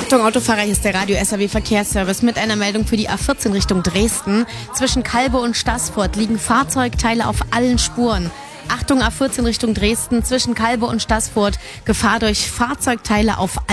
Achtung, Autofahrer, hier ist der Radio SAW Verkehrsservice mit einer Meldung für die A14 Richtung Dresden. Zwischen Calbe und Staßfurt liegen Fahrzeugteile auf allen Spuren. Achtung, A14 Richtung Dresden, zwischen Calbe und Staßfurt, Gefahr durch Fahrzeugteile auf